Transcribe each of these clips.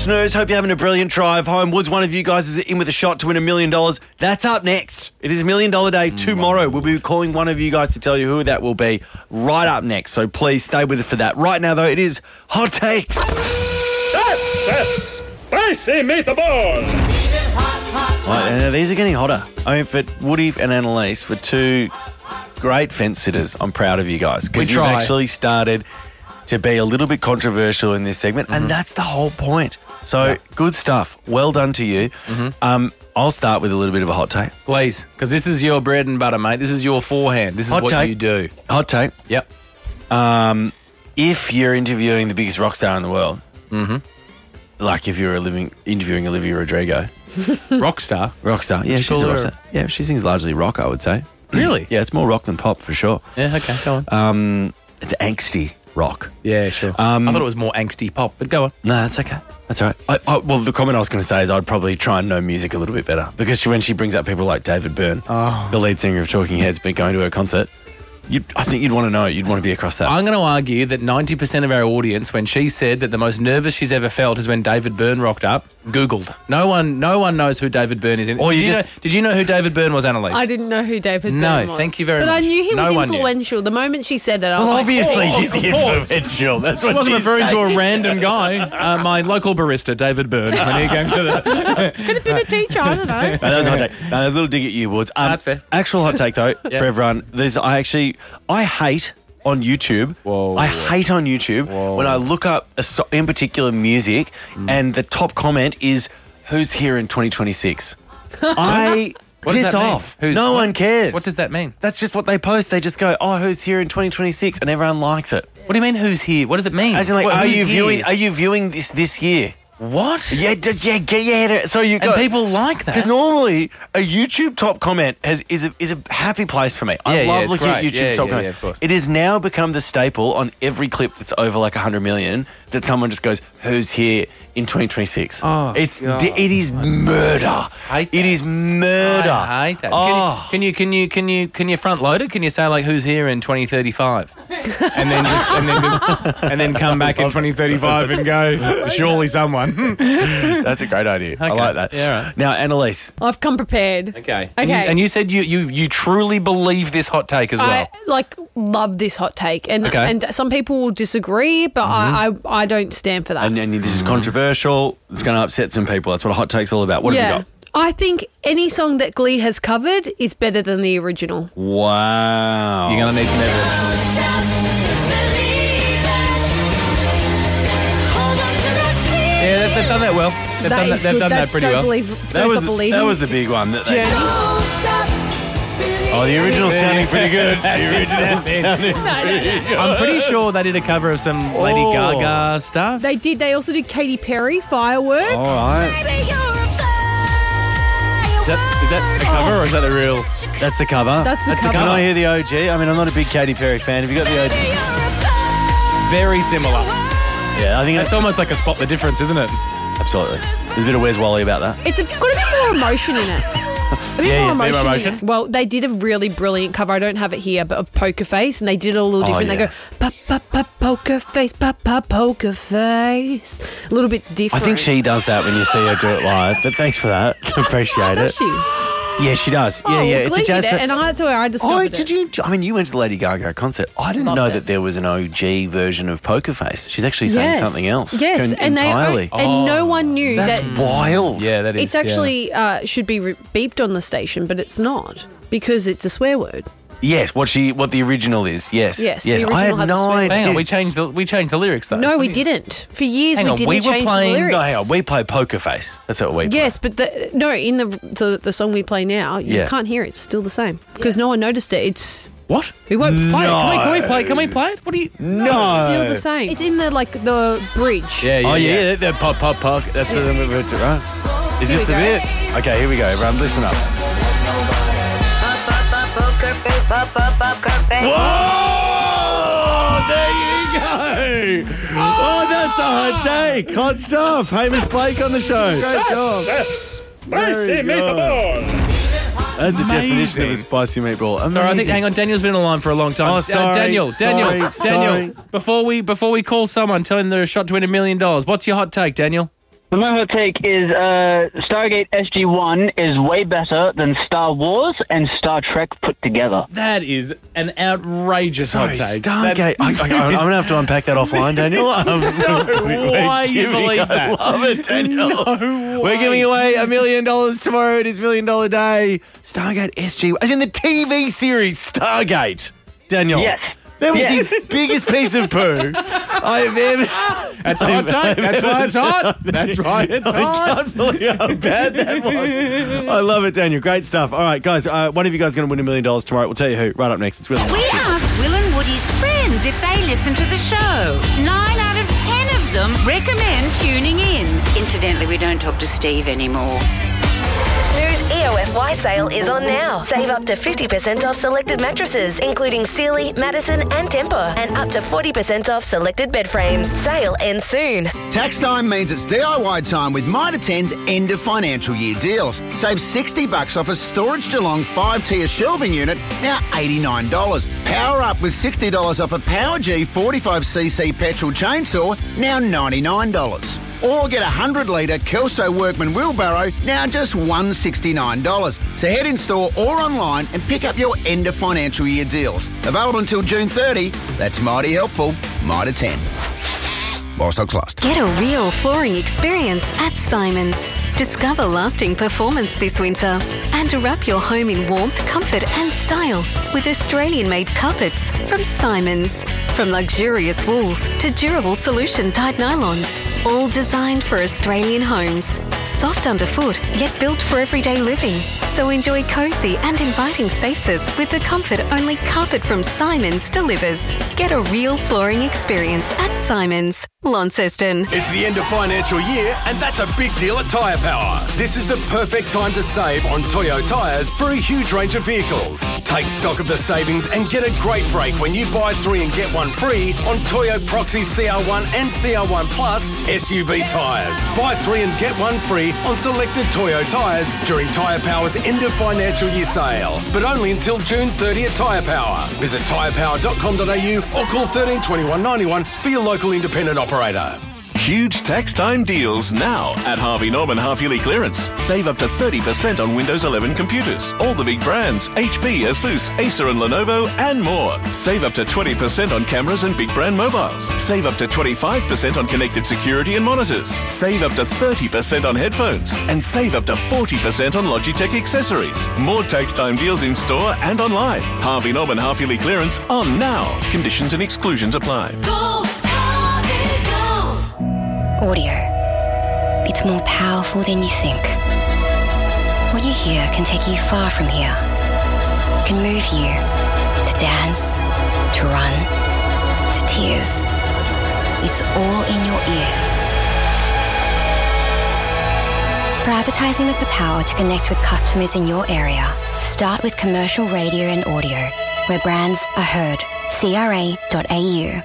Snooze. Hope you're having a brilliant drive home. Woods, one of you guys is in with a shot to win $1 million. That's up next. It is $1 million day tomorrow. We'll be calling one of you guys to tell you who that will be right up next. So please stay with us for that. Right now, though, it is Hot Takes. That's a spicy meatball. Right, now these are getting hotter. I mean, for Woody and Annalise, for two great fence sitters, I'm proud of you guys. Because you've actually started to be a little bit controversial in this segment, and that's the whole point. So, good stuff. Well done to you. I'll start with a little bit of a hot take. Please, because this is your bread and butter, mate. This is your forehand. This is what you do. Hot take. Yep. If you're interviewing the biggest rock star in the world, like if you're interviewing Olivia Rodrigo. Rock star? Rock star. Yeah, she's a rock star. Yeah, she sings largely rock, I would say. Really? Yeah, it's more rock than pop, for sure. Yeah, okay, go on. It's angsty rock. Yeah, sure. I thought it was more angsty pop, but go on. No, that's okay. That's all right. Well, the comment I was going to say is I'd probably try and know music a little bit better because when she brings up people like David Byrne, the lead singer of Talking Heads, been going to her concert, I think you'd want to know. You'd want to be across that. I'm going to argue that 90% of our audience, when she said that the most nervous she's ever felt is when David Byrne rocked up, Googled. No one knows who David Byrne is. Did you know who David Byrne was, Annalise? I didn't know who David Byrne was. No, thank you very much. But I knew he was No one knew. influential. The moment she said it, I was like, obviously oh, she's influential. That's I what wasn't she's referring saying. to a random guy. My local barista, David Byrne. When he came to the... could have been a teacher, I don't know. No, that was a hot take. No, there's a little dig at you, Woods. That's fair. Actual hot take, though, for everyone. I hate on YouTube. I hate on YouTube when I look up in particular music and the top comment is, who's here in 2026? I What does piss that mean? off. Who's- No one cares. What does that mean? That's just what they post. They just go, who's here in 2026? And everyone likes it. What do you mean, who's here? What does it mean? As in, like, What, are who's you here? viewing this year? What? Yeah, get your head. So you And people like that. because normally a YouTube top comment is a happy place for me. I Yeah, love it's looking at great. YouTube Yeah, top yeah, comments. yeah, of course. It has now become the staple on every clip that's over like 100 million that someone just goes, "Who's here in 2026?" Oh, it is murder. hate that. It is murder. I hate that. Oh. Can you front load it? Can you say like who's here in 2035? and then come back in 2035 and go, surely someone. That's a great idea. I Okay. like that. Yeah, right. Now, Annalise. I've come prepared. Okay. Okay. And you said you truly believe this hot take as well. I love this hot take, and Okay. and some people will disagree, but I don't stand for that. And this is controversial. It's going to upset some people. That's what a hot take's all about. What have you got? I think any song that Glee has covered is better than the original. Wow. You're going to need some evidence. Yeah, they've done that well. They've done that pretty well. That was the big one. That they Journey. the original's sounding pretty good. The original's sounding pretty good. I'm pretty sure they did a cover of some Lady Gaga stuff. They did. They also did Katy Perry, Firework. All right. Is that a cover or is that the real? That's the cover. That's the cover. Can I hear the OG? I mean, I'm not a big Katy Perry fan. Have you got the OG? Very similar. Yeah, I think It's almost like a spot the difference, isn't it? absolutely. There's a bit of Where's Wally about that. It's got a bit more emotion in it. A bit more bit more emotion. emotion. In it. Well, they did a really brilliant cover. I don't have it here, but of Poker Face, and they did it a little different. yeah. They go pa pa pa poker face, pa pa poker face. A little bit different. I think she does that when you see her do it live, but thanks for that. Appreciate Does it. she? Yeah, she does. Oh, yeah. Glee It's a jazz. did it, and that's where I discovered did it. you? I mean, you went to the Lady Gaga concert. I didn't know Loved that it. there was an OG version of Poker Face. She's actually saying something else. Yes, and entirely. no one knew That's that. wild. Yeah, that is. It's actually should be beeped on the station, but it's not because it's a swear word. Yes, what the original is. Yes. Yes, the Yes. original I had has a no swear. idea. Hang on, we changed the lyrics though. No, we didn't. For years, Hang we on, didn't we were change playing- the lyrics. No, hang on. We play Poker Face. That's what we play. Yes, but in the song we play now, you Yeah. can't hear it. It's still the same because no one noticed it. It's What? we won't play it. Can we play? Can we play it? What do you? No. It's still the same. It's in the bridge. Yeah. Oh, yeah. The pop. That's the right. Is this the bit? Okay, here we go. Everyone, listen up. Whoa! There you go. Oh, that's a hot take. Hot stuff. Hamish Blake on the show. Great job. Spicy Very good. meatball. That's the definition of a spicy meatball. Amazing. Sorry, I think. Hang on, Daniel's been on the line for a long time. Oh, sorry, Daniel. sorry. Before we call someone, tell them they're a shot to win $1 million. What's your hot take, Daniel? My hot take is Stargate SG-1 is way better than Star Wars and Star Trek put together. That is an outrageous hot take. Stargate. I'm going to have to unpack that offline, Daniel. Why you believe that? I love it, Daniel. No We're giving away $1 million tomorrow. It is $1 Million Day. Stargate SG, as in the TV series Stargate. Daniel. Yes. That was the biggest piece of poo I have ever... That's a hot take. That's why it's hot. That's right, it's hot. I can't believe how bad that was. I love it, Daniel. Great stuff. All right, guys, one of you guys is going to win $1 million tomorrow. We'll tell you who. Right up next. It's Will. We asked Will and Woody's friends if they listen to the show. 9 out of 10 of them recommend tuning in. Incidentally, we don't talk to Steve anymore. Snooze EOFY sale is on now. Save up to 50% off selected mattresses, including Sealy, Madison and Tempur, and up to 40% off selected bed frames. Sale ends soon. Tax time means it's DIY time with Mitre 10's end of financial year deals. Save $60 off a Storage Geelong 5-tier shelving unit, now $89. Power up with $60 off a Power G 45cc petrol chainsaw, now $99. Or get a 100-litre Kelso Workman wheelbarrow, now just $169. So head in store or online and pick up your end of financial year deals. Available until June 30. That's mighty helpful. Mitre 10. While stocks last. Get a real flooring experience at Simons. Discover lasting performance this winter and wrap your home in warmth, comfort and style with Australian-made carpets from Simons. From luxurious wools to durable solution-dyed nylons, all designed for Australian homes. Soft underfoot, yet built for everyday living. So enjoy cosy and inviting spaces with the comfort only carpet from Simons delivers. Get a real flooring experience at Simons, Launceston. It's the end of financial year, and that's a big deal at Tyre Power. This is the perfect time to save on Toyo tyres for a huge range of vehicles. Take stock of the savings and get a great break when you buy 3 and get 1 free on Toyo Proxy CR1 and CR1 Plus SUV tyres. Buy 3 and get 1 free on selected Toyo tyres during Tyre Power's end of financial year sale, but only until June 30 at Tyre Power. Visit tyrepower.com.au or call 13 21 91 for your local independent operator. Huge tax time deals now at Harvey Norman half-yearly clearance. Save up to 30% on Windows 11 computers. All the big brands, HP, Asus, Acer and Lenovo and more. Save up to 20% on cameras and big brand mobiles. Save up to 25% on connected security and monitors. Save up to 30% on headphones. And save up to 40% on Logitech accessories. More tax time deals in store and online. Harvey Norman half-yearly clearance on now. Conditions and exclusions apply. Audio. It's more powerful than you think. What you hear can take you far from here. It can move you to dance, to run, to tears. It's all in your ears. For advertising with the power to connect with customers in your area, start with commercial radio and audio, where brands are heard. CRA.au.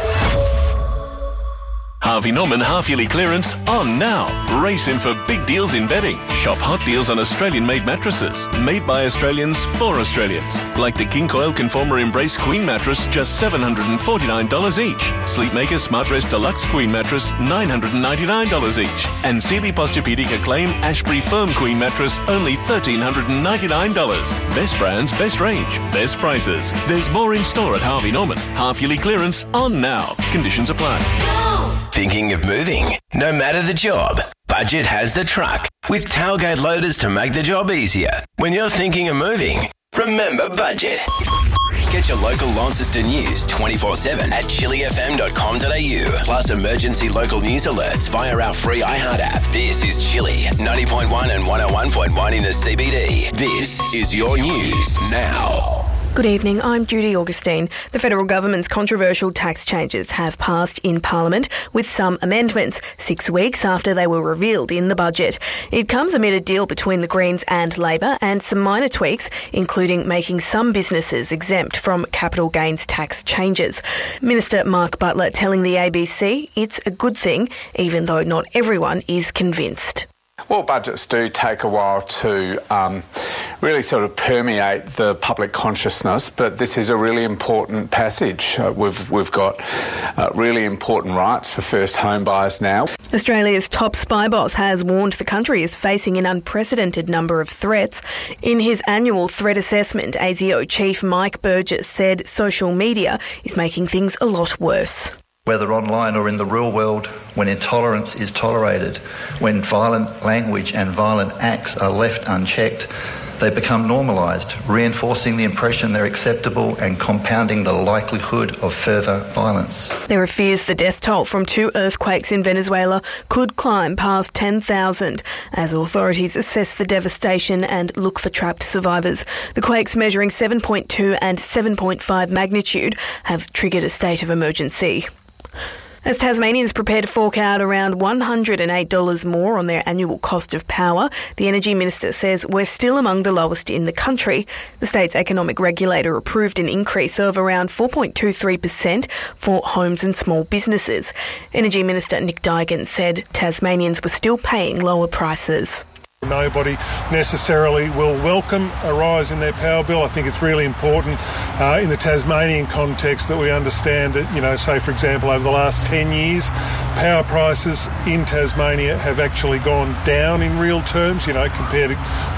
Harvey Norman half-yearly clearance on now. Race in for big deals in bedding. Shop hot deals on Australian-made mattresses. Made by Australians for Australians. Like the King Coil Conformer Embrace Queen mattress, just $749 each. Sleepmaker Smartrest Deluxe Queen mattress, $999 each. And Sealy Posturepedic Acclaim Ashbury Firm Queen mattress, only $1,399. Best brands, best range, best prices. There's more in store at Harvey Norman. Half-yearly clearance on now. Conditions apply. Thinking of moving? No matter the job, Budget has the truck with tailgate loaders to make the job easier. When you're thinking of moving, remember Budget. Get your local Launceston news 24/7 at chillyfm.com.au. Plus emergency local news alerts via our free iHeart app. This is Chilly 90.1 and 101.1 in the CBD. This is your news now. Good evening, I'm Judy Augustine. The federal government's controversial tax changes have passed in Parliament with some amendments 6 weeks after they were revealed in the budget. It comes amid a deal between the Greens and Labor and some minor tweaks, including making some businesses exempt from capital gains tax changes. Minister Mark Butler telling the ABC it's a good thing, even though not everyone is convinced. Well, budgets do take a while to really sort of permeate the public consciousness, but this is a really important passage. We've got really important rights for first home buyers now. Australia's top spy boss has warned the country is facing an unprecedented number of threats. In his annual threat assessment, ASIO Chief Mike Burgess said social media is making things a lot worse. Whether online or in the real world, when intolerance is tolerated, when violent language and violent acts are left unchecked, they become normalised, reinforcing the impression they're acceptable and compounding the likelihood of further violence. There are fears the death toll from 2 earthquakes in Venezuela could climb past 10,000 as authorities assess the devastation and look for trapped survivors. The quakes measuring 7.2 and 7.5 magnitude have triggered a state of emergency. As Tasmanians prepare to fork out around $108 more on their annual cost of power, the Energy Minister says we're still among the lowest in the country. The state's economic regulator approved an increase of around 4.23% for homes and small businesses. Energy Minister Nick Duigan said Tasmanians were still paying lower prices. Nobody necessarily will welcome a rise in their power bill. I think it's really important in the Tasmanian context that we understand that, say, for example, over the last 10 years, power prices in Tasmania have actually gone down in real terms, compared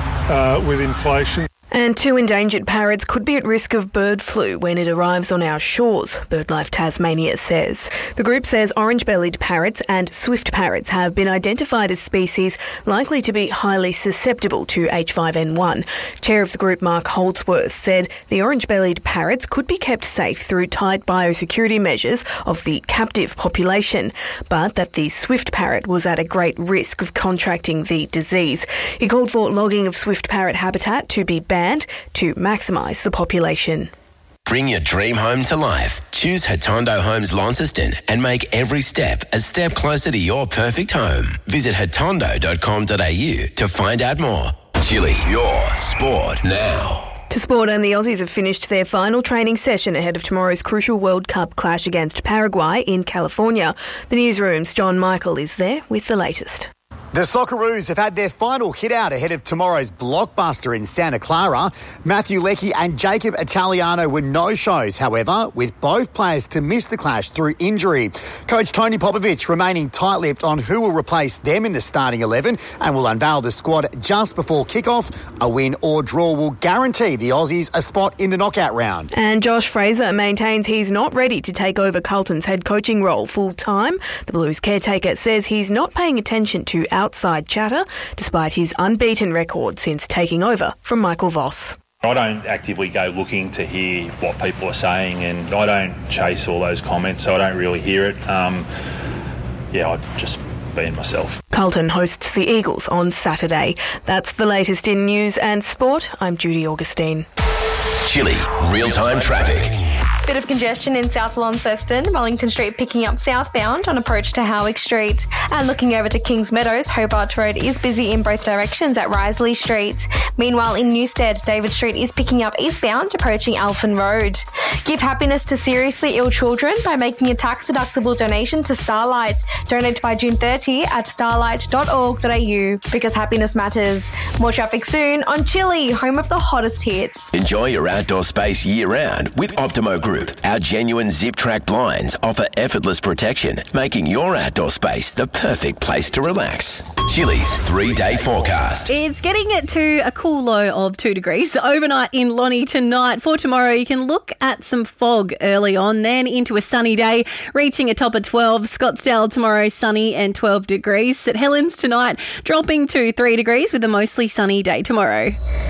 with inflation. And 2 endangered parrots could be at risk of bird flu when it arrives on our shores, BirdLife Tasmania says. The group says orange-bellied parrots and swift parrots have been identified as species likely to be highly susceptible to H5N1. Chair of the group, Mark Holdsworth, said the orange-bellied parrots could be kept safe through tight biosecurity measures of the captive population, but that the swift parrot was at a great risk of contracting the disease. He called for logging of swift parrot habitat to be banned to maximise the population. Bring your dream home to life. Choose Hatondo Homes Launceston and make every step a step closer to your perfect home. Visit hatondo.com.au to find out more. Chili, your sport now. To sport, and the Aussies have finished their final training session ahead of tomorrow's crucial World Cup clash against Paraguay in California. The newsroom's John Michael is there with the latest. The Socceroos have had their final hit out ahead of tomorrow's blockbuster in Santa Clara. Matthew Leckie and Jacob Italiano were no-shows, however, with both players to miss the clash through injury. Coach Tony Popovic remaining tight-lipped on who will replace them in the starting 11 and will unveil the squad just before kick-off. A win or draw will guarantee the Aussies a spot in the knockout round. And Josh Fraser maintains he's not ready to take over Carlton's head coaching role full-time. The Blues caretaker says he's not paying attention to outside chatter, despite his unbeaten record since taking over from Michael Voss. I don't actively go looking to hear what people are saying, and I don't chase all those comments, so I don't really hear it. I just be myself. Carlton hosts the Eagles on Saturday. That's the latest in news and sport. I'm Judy Augustine. Chili, real-time traffic. Bit of congestion in South Launceston, Wellington Street picking up southbound on approach to Howick Street. And looking over to Kings Meadows, Hobart Road is busy in both directions at Risley Street. Meanwhile, in Newstead, David Street is picking up eastbound approaching Alphen Road. Give happiness to seriously ill children by making a tax-deductible donation to Starlight. Donate by June 30 at starlight.org.au because happiness matters. More traffic soon on Chili, home of the hottest hits. Enjoy your outdoor space year-round with Optimo Group. Our genuine zip-track blinds offer effortless protection, making your outdoor space the perfect place to relax. Chili's 3-day forecast. It's getting it to a cool low of 2 degrees overnight in Lonnie tonight. For tomorrow, you can look at some fog early on, then into a sunny day, reaching a top of 12. Scottsdale tomorrow, sunny and 12 degrees. St Helens tonight, dropping to 3 degrees with a mostly sunny day tomorrow.